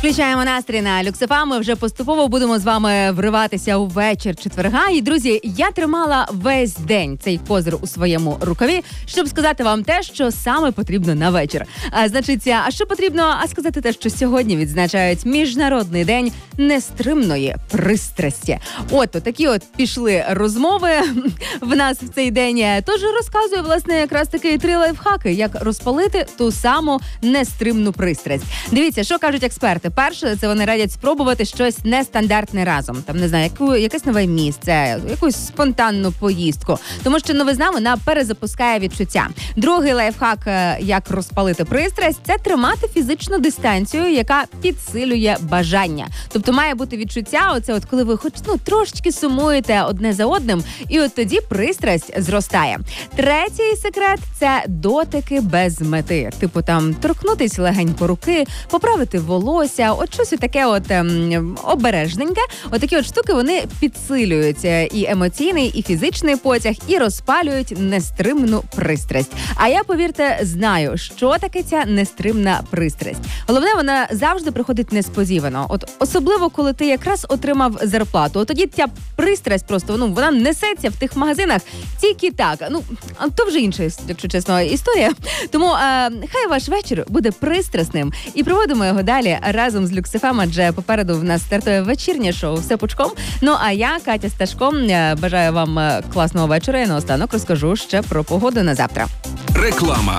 Включаємо настрій на Люкс.ФМ. Ми вже поступово будемо з вами вриватися у вечір четверга. І, друзі, я тримала весь день цей козир у своєму рукаві, щоб сказати вам те, що саме потрібно на вечір. А що потрібно? А сказати те, що сьогодні відзначають Міжнародний день нестримної пристрасті. Такі пішли розмови в нас в цей день. Тож розказую, власне, якраз таки 3 лайфхаки, як розпалити ту саму нестримну пристрасть. Дивіться, що кажуть експерти. Перше, це вони радять спробувати щось нестандартне разом. Там, не знаю, якесь нове місце, якусь спонтанну поїздку. Тому що новизна, вона перезапускає відчуття. Другий лайфхак, як розпалити пристрасть, це тримати фізичну дистанцію, яка підсилює бажання. Тобто має бути відчуття, коли ви хоч трошечки сумуєте одне за одним, і тоді пристрасть зростає. Третій секрет – це дотики без мети. Типу торкнутись легенько руки, поправити волосся, щось таке обережненьке. Такі штуки, вони підсилюють і емоційний, і фізичний потяг, і розпалюють нестримну пристрасть. А я, повірте, знаю, що таке ця нестримна пристрасть. Головне, вона завжди приходить несподівано. Особливо, коли ти якраз отримав зарплату. Тоді ця пристрасть просто, вона несеться в тих магазинах тільки так. То вже інша, якщо чесно, історія. Тому хай ваш вечір буде пристрасним. І проводимо його далі разом з Люкс.ФМ, адже попереду в нас стартує вечірнє шоу «Все пучком». А я, Катя Сташко, бажаю вам класного вечора і наостанок розкажу ще про погоду на завтра. Реклама.